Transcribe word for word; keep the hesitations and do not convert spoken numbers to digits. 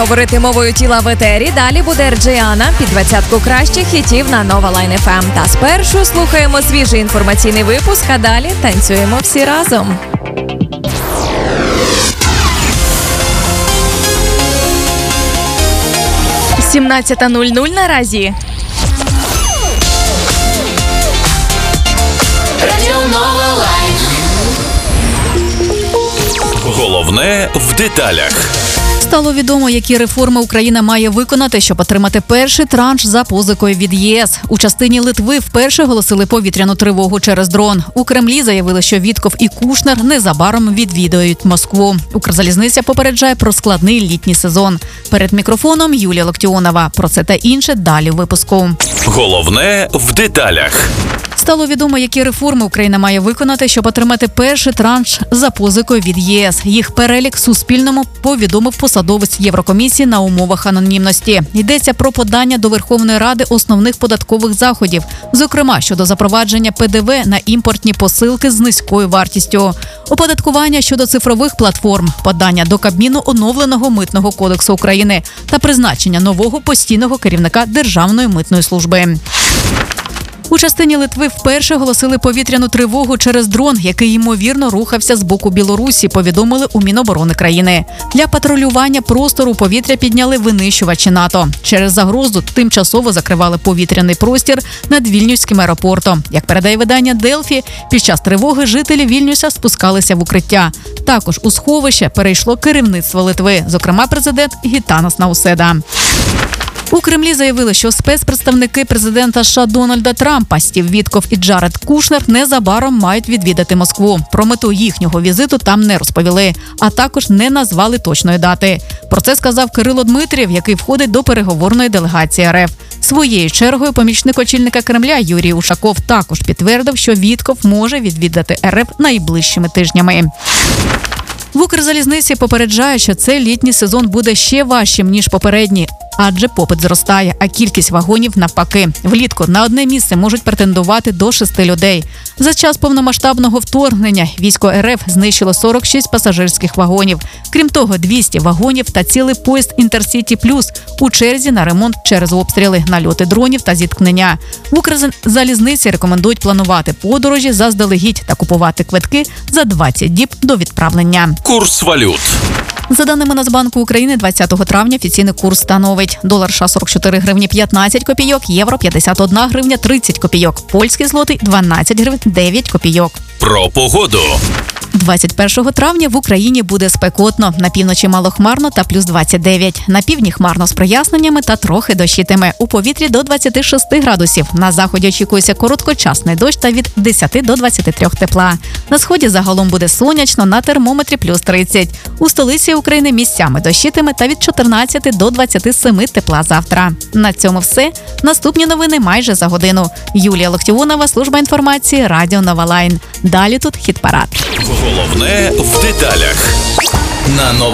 Говорити мовою тіла в етері. Далі буде Ерджіана під двадцятку кращих хітів на Нова Лайн еф ем. Та спершу слухаємо свіжий інформаційний випуск, а далі танцюємо всі разом. сімнадцята нуль нуль наразі. Головне в деталях. Стало відомо, які реформи Україна має виконати, щоб отримати перший транш за позикою від ЄС. У частині Литви вперше оголосили повітряну тривогу через дрон. У Кремлі заявили, що Вітков і Кушнер незабаром відвідають Москву. Укрзалізниця попереджає про складний літній сезон. Перед мікрофоном Юлія Локтіонова. Про це та інше далі у випуску. Головне в деталях. Стало відомо, які реформи Україна має виконати, щоб отримати перший транш за позикою від ЄС. Їх перелік Суспільному повідомив посадовець Єврокомісії на умовах анонімності. Йдеться про подання до Верховної Ради основних податкових заходів, зокрема щодо запровадження пе де ве на імпортні посилки з низькою вартістю, оподаткування щодо цифрових платформ, подання до Кабміну оновленого Митного кодексу України та призначення нового постійного керівника Державної митної служби. У частині Литви вперше оголосили повітряну тривогу через дрон, який, ймовірно, рухався з боку Білорусі, повідомили у Міноборони країни. Для патрулювання простору повітря підняли винищувачі НАТО. Через загрозу тимчасово закривали повітряний простір над Вільнюським аеропортом. Як передає видання Делфі, під час тривоги жителі Вільнюса спускалися в укриття. Також у сховище перейшло керівництво Литви, зокрема президент Гітанас Науседа. У Кремлі заявили, що спецпредставники президента США Дональда Трампа Стів Вітков і Джаред Кушнер незабаром мають відвідати Москву. Про мету їхнього візиту там не розповіли, а також не назвали точної дати. Про це сказав Кирило Дмитрієв, який входить до переговорної делегації ер еф. Своєю чергою помічник очільника Кремля Юрій Ушаков також підтвердив, що Вітков може відвідати ер еф найближчими тижнями. В Укрзалізниці попереджають, що цей літній сезон буде ще важчим, ніж попередній, адже попит зростає, а кількість вагонів навпаки. Влітку на одне місце можуть претендувати до шести людей. За час повномасштабного вторгнення військо ер еф знищило сорок шість пасажирських вагонів. Крім того, двісті вагонів та цілий поїзд «Інтерсіті Плюс» у черзі на ремонт через обстріли, нальоти дронів та зіткнення. В Укрзалізниці рекомендують планувати подорожі заздалегідь та купувати квитки за двадцять діб до відправлення. Курс валют. За даними Нацбанку України, двадцятого травня офіційний курс становить долар США сорок чотири гривні п'ятнадцять копійок, євро п'ятдесят одна гривня тридцять копійок, польський злотий дванадцять гривень дев'ять копійок. Про погоду. двадцять першого травня в Україні буде спекотно. На півночі малохмарно та плюс двадцять дев'ять. На півдні хмарно з проясненнями та трохи дощитиме. У повітрі до двадцяти шести градусів. На заході очікується короткочасний дощ та від десяти до двадцяти трьох тепла. На сході загалом буде сонячно, на термометрі плюс тридцять. У столиці України місцями дощитиме та від чотирнадцяти до двадцяти семи тепла завтра. На цьому все. Наступні новини майже за годину. Юлія Локтіонова, служба інформації, Радіо Нова Лайн. Далі тут хіт-парад. Головне в деталях. На